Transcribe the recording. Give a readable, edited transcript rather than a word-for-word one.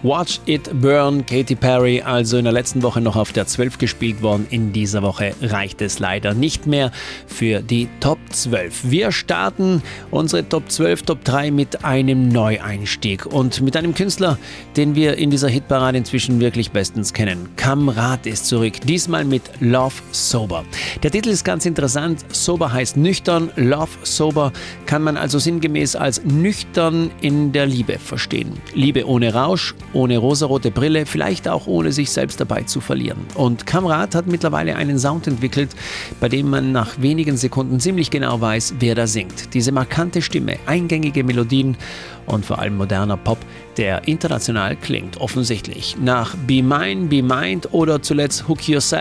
Watch It Burn, Katy Perry, also in der letzten Woche noch auf der 12 gespielt worden. In dieser Woche reicht es leider nicht mehr für die Top 12. Wir starten unsere Top 12, Top 3 mit einem Neueinstieg und mit einem Künstler, den wir in dieser Hitparade inzwischen wirklich bestens kennen. Cam Rath ist zurück, diesmal mit Love Sober. Der Titel ist ganz interessant. Sober heißt nüchtern, Love Sober kann man also sinngemäß als nüchtern in der Liebe verstehen. Liebe ohne Rausch, ohne rosarote Brille, vielleicht auch ohne sich selbst dabei zu verlieren. Und Cam Rath hat mittlerweile einen Sound entwickelt, bei dem man nach wenigen Sekunden ziemlich genau weiß, wer da singt. Diese markante Stimme, eingängige Melodien und vor allem moderner Pop, der international klingt, offensichtlich. Nach Be Mine, Be Mind oder zuletzt Hook Yourself